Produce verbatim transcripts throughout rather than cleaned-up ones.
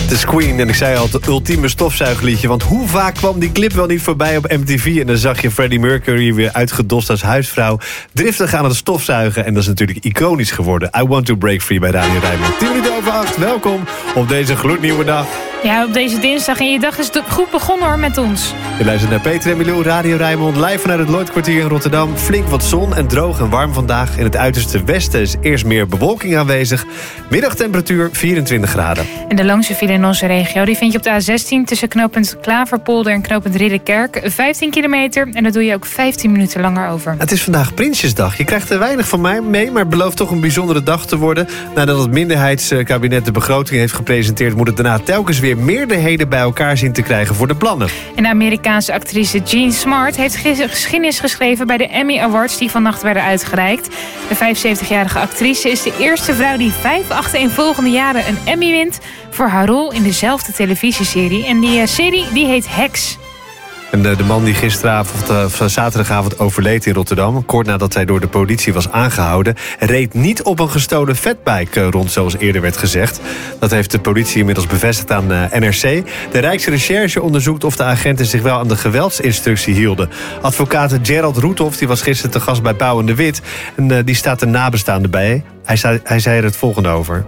Het is Queen en ik zei al, het ultieme stofzuigliedje. Want hoe vaak kwam die clip wel niet voorbij op M T V... en dan zag je Freddie Mercury weer uitgedost als huisvrouw... driftig aan het stofzuigen en dat is natuurlijk iconisch geworden. I Want To Break Free bij Radio Rijnmond. tien minuten over acht, welkom op deze gloednieuwe dag. Ja, op deze dinsdag en je dag is het goed begonnen hoor met ons. Je luistert naar Peter en Milou, Radio Rijnmond, live vanuit het Lloydkwartier in Rotterdam. Flink wat zon en droog en warm vandaag. In het uiterste westen is eerst meer bewolking aanwezig. Middagtemperatuur vierentwintig graden. En de langste file in onze regio die vind je op de A zestien... tussen knooppunt Klaverpolder en knooppunt Ridderkerk. vijftien kilometer en daar doe je ook vijftien minuten langer over. Het is vandaag Prinsjesdag. Je krijgt er weinig van mij mee, maar het belooft toch een bijzondere dag te worden. Nadat het minderheidskabinet de begroting heeft gepresenteerd... moet het daarna telkens weer meerderheden bij elkaar zien te krijgen voor de plannen. En de Amerikaanse actrice Jean Smart heeft geschiedenis geschreven bij de Emmy Awards die vannacht werden uitgereikt. De vijfenzeventigjarige actrice is de eerste vrouw die vijf achtereenvolgende jaren een Emmy wint voor haar rol in dezelfde televisieserie. En die uh, serie die heet Heks. En de, de man die gisteravond, uh, zaterdagavond overleed in Rotterdam... kort nadat hij door de politie was aangehouden... reed niet op een gestolen fatbike uh, rond, zoals eerder werd gezegd. Dat heeft de politie inmiddels bevestigd aan uh, N R C. De Rijksrecherche onderzoekt of de agenten zich wel aan de geweldsinstructie hielden. Advocaat Gerald Roethoff die was gisteren te gast bij Pauw en de Wit... en uh, die staat er nabestaande bij. Hij zei, hij zei er het volgende over.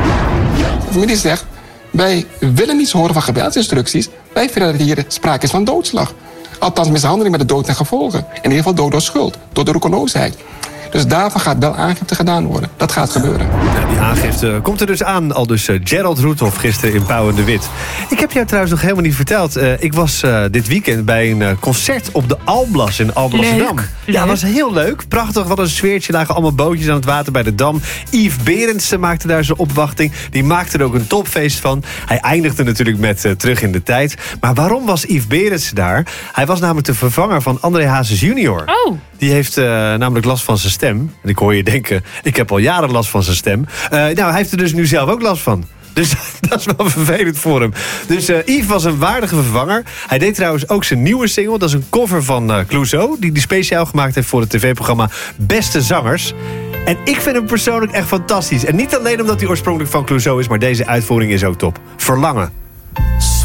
De familie zegt... wij willen niets horen van geweldsinstructies. Wij vinden dat hier sprake is van doodslag. Althans mishandeling met de dood ten gevolge. In ieder geval dood door schuld, door de roekeloosheid. Dus daarvan gaat wel aangifte gedaan worden. Dat gaat gebeuren. Ja, die aangifte komt er dus aan. Al dus uh, Gerald Roethoff gisteren in Pauw en de Wit. Ik heb jou trouwens nog helemaal niet verteld. Uh, ik was uh, dit weekend bij een uh, concert op de Alblas in Alblasserdam. Leuk. Ja, dat was heel leuk. Prachtig, wat een sfeertje. Lagen allemaal bootjes aan het water bij de Dam. Yves Berendsen maakte daar zijn opwachting. Die maakte er ook een topfeest van. Hij eindigde natuurlijk met uh, Terug in de Tijd. Maar waarom was Yves Berendsen daar? Hij was namelijk de vervanger van André Hazes junior Oh. Die heeft uh, namelijk last van zijn stem. En ik hoor je denken, ik heb al jaren last van zijn stem. Uh, nou, hij heeft er dus nu zelf ook last van. Dus dat is wel vervelend voor hem. Dus uh, Yves was een waardige vervanger. Hij deed trouwens ook zijn nieuwe single. Dat is een cover van uh, Clouseau. Die hij speciaal gemaakt heeft voor het tv-programma Beste Zangers. En ik vind hem persoonlijk echt fantastisch. En niet alleen omdat hij oorspronkelijk van Clouseau is... maar deze uitvoering is ook top. Verlangen.